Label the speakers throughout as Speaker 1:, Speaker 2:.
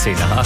Speaker 1: 10:08.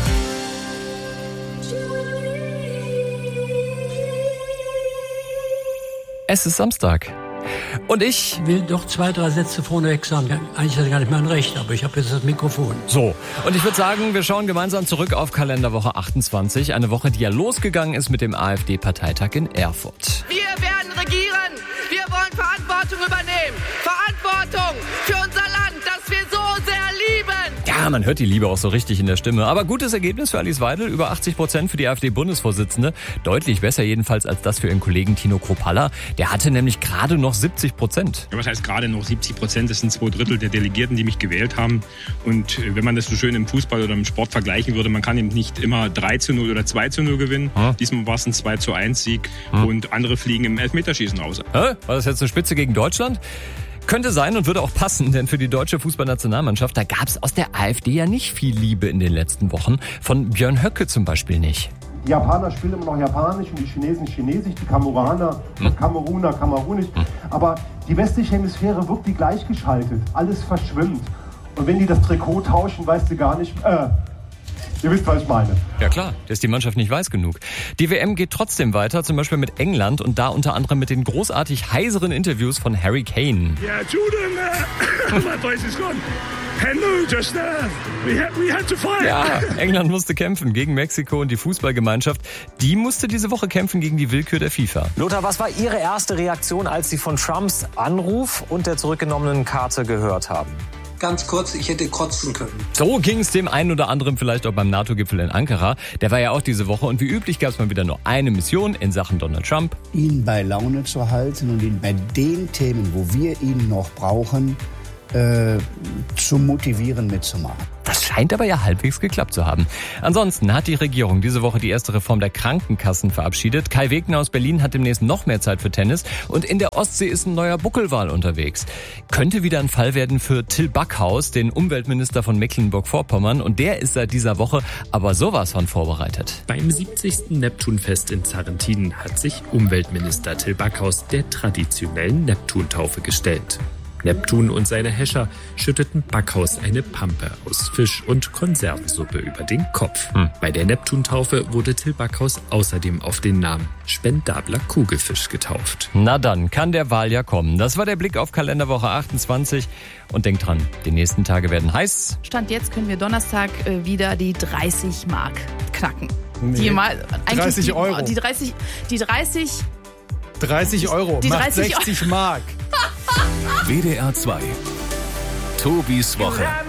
Speaker 1: Es ist Samstag. Und ich
Speaker 2: will doch 2, 3 Sätze vorneweg sagen. Eigentlich ist das gar nicht mein Recht, aber ich habe jetzt das Mikrofon.
Speaker 1: So, und ich würde sagen, wir schauen gemeinsam zurück auf Kalenderwoche 28. Eine Woche, die ja losgegangen ist mit dem AfD-Parteitag in Erfurt.
Speaker 3: Wir werden regieren. Wir wollen Verantwortung übernehmen. Verantwortung für unser Land, das wir so sehr lieben.
Speaker 1: Ja, man hört die Liebe auch so richtig in der Stimme. Aber gutes Ergebnis für Alice Weidel, über 80% für die AfD-Bundesvorsitzende. Deutlich besser jedenfalls als das für ihren Kollegen Tino Kruppalla. Der hatte nämlich gerade noch 70%.
Speaker 4: Ja, was heißt gerade noch 70%? Das sind 2/3 der Delegierten, die mich gewählt haben. Und wenn man das so schön im Fußball oder im Sport vergleichen würde, man kann eben nicht immer 3:0 oder 2:0 gewinnen. Diesmal war es ein 2:1 Sieg und andere fliegen im Elfmeterschießen raus.
Speaker 1: War das jetzt eine Spitze gegen Deutschland? Könnte sein und würde auch passen, denn für die deutsche Fußballnationalmannschaft, da gab es aus der AfD ja nicht viel Liebe in den letzten Wochen. Von Björn Höcke zum Beispiel nicht.
Speaker 5: Die Japaner spielen immer noch Japanisch und die Chinesen Chinesisch, die Kameruner Kamerunisch. Aber die westliche Hemisphäre wirkt wie gleichgeschaltet. Alles verschwimmt. Und wenn die das Trikot tauschen, weißt du gar nicht... Ihr wisst, was ich meine.
Speaker 1: Ja klar, da ist die Mannschaft nicht weiß genug. Die WM geht trotzdem weiter, zum Beispiel mit England und da unter anderem mit den großartig heiseren Interviews von Harry Kane.
Speaker 6: Yeah, Jordan, my place is gone. Hello, just we had to fight.
Speaker 1: Ja, England musste kämpfen gegen Mexiko und die Fußballgemeinschaft, die musste diese Woche kämpfen gegen die Willkür der FIFA.
Speaker 7: Lothar, was war Ihre erste Reaktion, als Sie von Trumps Anruf und der zurückgenommenen Karte gehört haben?
Speaker 2: Ganz kurz, ich hätte kotzen können.
Speaker 1: So ging es dem einen oder anderen vielleicht auch beim NATO-Gipfel in Ankara. Der war ja auch diese Woche und wie üblich gab es mal wieder nur eine Mission in Sachen Donald Trump.
Speaker 8: Ihn bei Laune zu halten und ihn bei den Themen, wo wir ihn noch brauchen, zu motivieren, mitzumachen.
Speaker 1: Das scheint aber ja halbwegs geklappt zu haben. Ansonsten hat die Regierung diese Woche die erste Reform der Krankenkassen verabschiedet. Kai Wegner aus Berlin hat demnächst noch mehr Zeit für Tennis. Und in der Ostsee ist ein neuer Buckelwal unterwegs. Könnte wieder ein Fall werden für Till Backhaus, den Umweltminister von Mecklenburg-Vorpommern. Und der ist seit dieser Woche aber sowas von vorbereitet.
Speaker 9: Beim 70. Neptunfest in Sarrentin hat sich Umweltminister Till Backhaus der traditionellen Neptuntaufe gestellt. Neptun und seine Häscher schütteten Backhaus eine Pampe aus Fisch und Konservensuppe über den Kopf. Bei der Neptuntaufe wurde Till Backhaus außerdem auf den Namen spendabler Kugelfisch getauft.
Speaker 1: Na dann, kann der Wal ja kommen. Das war der Blick auf Kalenderwoche 28. Und denkt dran, die nächsten Tage werden heiß.
Speaker 10: Stand jetzt können wir Donnerstag wieder die 30 Mark knacken.
Speaker 11: Nee, 30 Euro.
Speaker 10: Die 30
Speaker 11: Euro, macht 60 Mark.
Speaker 12: WDR 2. Tobis Woche.